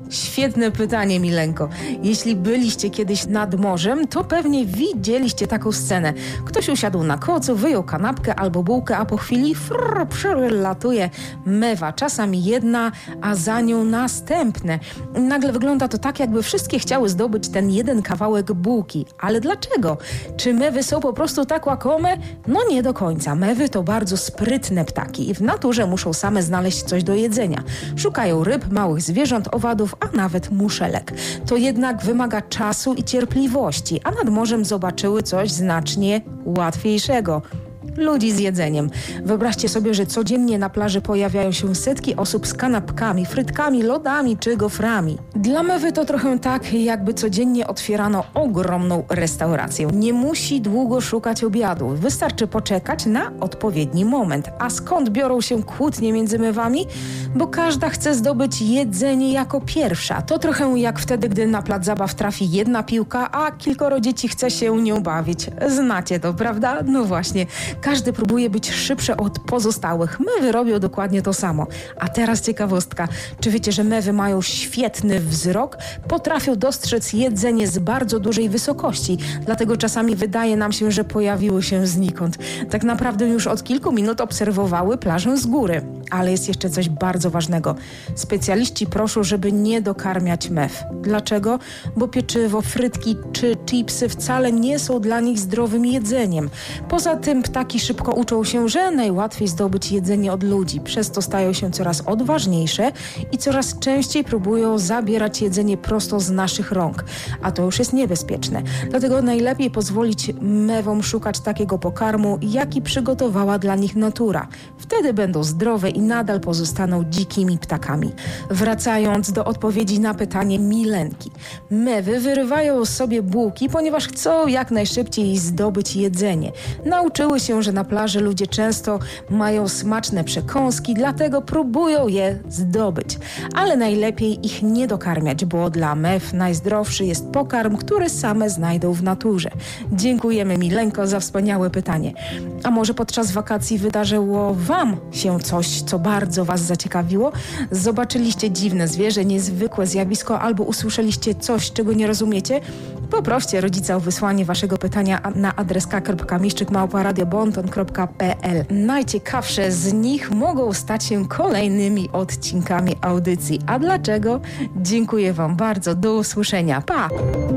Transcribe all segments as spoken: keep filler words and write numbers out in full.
Świetne pytanie, Milenko. Jeśli byliście kiedyś nad morzem, to pewnie widzieliście taką scenę. Ktoś usiadł na kocu, wyjął kanapkę albo bułkę, a po chwili frrr, przelatuje mewa. Czasami jedna, a za nią następne. Nagle wygląda to tak, jakby wszystkie chciały zdobyć ten jeden kawałek bułki. Ale dlaczego? Czy mewy są po prostu tak łakome? No nie do końca. Mewy to bardzo sprytne ptaki i w naturze muszą same znaleźć coś do jedzenia. Szukają ryb, małych zwierząt, owadów, a nawet muszelek. To jednak wymaga czasu i cierpliwości, a nad morzem zobaczyły coś znacznie łatwiejszego. Ludzi z jedzeniem. Wyobraźcie sobie, że codziennie na plaży pojawiają się setki osób z kanapkami, frytkami, lodami czy goframi. Dla mewy to trochę tak, jakby codziennie otwierano ogromną restaurację. Nie musi długo szukać obiadu. Wystarczy poczekać na odpowiedni moment. A skąd biorą się kłótnie między mewami? Bo każda chce zdobyć jedzenie jako pierwsza. To trochę jak wtedy, gdy na plac zabaw trafi jedna piłka, a kilkoro dzieci chce się nią bawić. Znacie to, prawda? No właśnie. Każdy próbuje być szybszy od pozostałych. Mewy robią dokładnie to samo. A teraz ciekawostka. Czy wiecie, że mewy mają świetny wzrok? Potrafią dostrzec jedzenie z bardzo dużej wysokości. Dlatego czasami wydaje nam się, że pojawiły się znikąd. Tak naprawdę już od kilku minut obserwowały plażę z góry. Ale jest jeszcze coś bardzo ważnego. Specjaliści proszą, żeby nie dokarmiać mew. Dlaczego? Bo pieczywo, frytki czy chipsy wcale nie są dla nich zdrowym jedzeniem. Poza tym ptaki szybko uczą się, że najłatwiej zdobyć jedzenie od ludzi. Przez to stają się coraz odważniejsze i coraz częściej próbują zabierać jedzenie prosto z naszych rąk. A to już jest niebezpieczne. Dlatego najlepiej pozwolić mewom szukać takiego pokarmu, jaki przygotowała dla nich natura. Wtedy będą zdrowe i nadal pozostaną dzikimi ptakami. Wracając do odpowiedzi na pytanie Milenki. Mewy wyrywają sobie bułki, ponieważ chcą jak najszybciej zdobyć jedzenie. Nauczyły się, że na plaży ludzie często mają smaczne przekąski, dlatego próbują je zdobyć. Ale najlepiej ich nie dokarmiać, bo dla mew najzdrowszy jest pokarm, który same znajdą w naturze. Dziękujemy, Milenko, za wspaniałe pytanie. A może podczas wakacji wydarzyło Wam się coś, co bardzo Was zaciekawiło? Zobaczyliście dziwne zwierzę, niezwykłe zjawisko albo usłyszeliście coś, czego nie rozumiecie? Poproście rodzica o wysłanie Waszego pytania na adres k kropka kamiszczyk małpa radio bonton kropka p l. Najciekawsze z nich mogą stać się kolejnymi odcinkami audycji. A dlaczego? Dziękuję Wam bardzo. Do usłyszenia. Pa!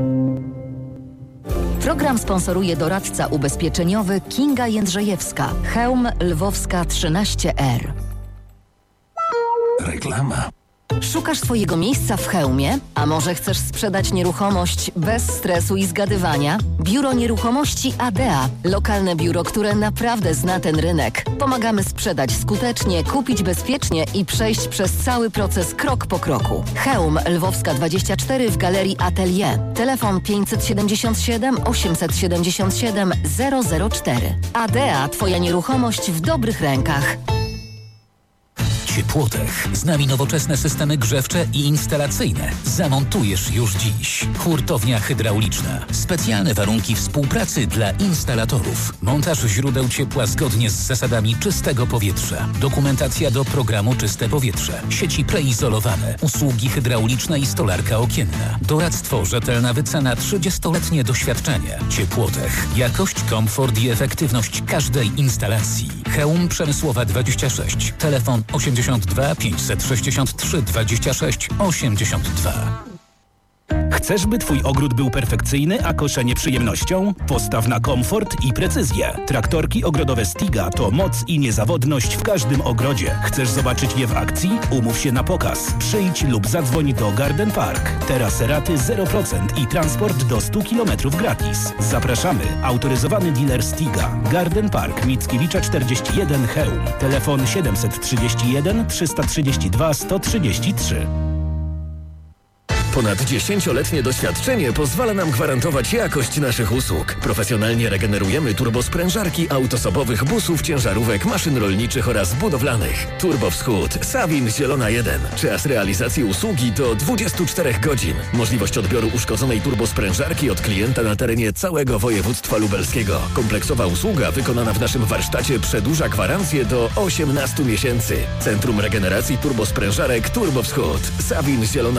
Program sponsoruje doradca ubezpieczeniowy Kinga Jędrzejewska. Chełm Lwowska trzynaście R. Reklama. Szukasz swojego miejsca w Chełmie? A może chcesz sprzedać nieruchomość bez stresu i zgadywania? Biuro Nieruchomości Adea. Lokalne biuro, które naprawdę zna ten rynek. Pomagamy sprzedać skutecznie, kupić bezpiecznie i przejść przez cały proces krok po kroku. Chełm Lwowska dwadzieścia cztery w Galerii Atelier. Telefon pięćset siedemdziesiąt siedem osiemset siedemdziesiąt siedem zero zero cztery. Adea. Twoja nieruchomość w dobrych rękach. Ciepłotech. Z nami nowoczesne systemy grzewcze i instalacyjne. Zamontujesz już dziś. Hurtownia hydrauliczna. Specjalne warunki współpracy dla instalatorów. Montaż źródeł ciepła zgodnie z zasadami czystego powietrza. Dokumentacja do programu Czyste Powietrze. Sieci preizolowane. Usługi hydrauliczne i stolarka okienna. Doradztwo, rzetelna wycena, trzydziestoletnie doświadczenie. Ciepłotech. Jakość, komfort i efektywność każdej instalacji. Chełm Przemysłowa dwadzieścia sześć. Telefon osiemdziesiąt dwa pięćset sześćdziesiąt trzy dwadzieścia sześć osiemdziesiąt dwa. Chcesz, by Twój ogród był perfekcyjny, a koszenie przyjemnością? Postaw na komfort i precyzję. Traktorki ogrodowe Stiga to moc i niezawodność w każdym ogrodzie. Chcesz zobaczyć je w akcji? Umów się na pokaz. Przyjdź lub zadzwoń do Garden Park. Teraz raty zero procent i transport do stu kilometrów gratis. Zapraszamy. Autoryzowany dealer Stiga. Garden Park Mickiewicza czterdzieści jeden Chełm. Telefon siedemset trzydzieści jeden trzysta trzydzieści dwa sto trzydzieści trzy. Ponad dziesięcioletnie doświadczenie pozwala nam gwarantować jakość naszych usług. Profesjonalnie regenerujemy turbosprężarki autosobowych busów, ciężarówek, maszyn rolniczych oraz budowlanych. Turbo Wschód, Sawin, Zielona jeden. Czas realizacji usługi to dwadzieścia cztery godzin. Możliwość odbioru uszkodzonej turbosprężarki od klienta na terenie całego województwa lubelskiego. Kompleksowa usługa wykonana w naszym warsztacie przedłuża gwarancję do osiemnastu miesięcy. Centrum Regeneracji Turbosprężarek Turbo Wschód, Sawin, Zielona